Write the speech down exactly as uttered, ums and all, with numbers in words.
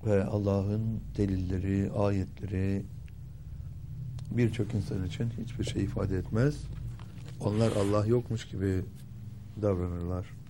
ve Allah'ın delilleri, ayetleri birçok insan için hiçbir şey ifade etmez. Onlar Allah yokmuş gibi davranırlar.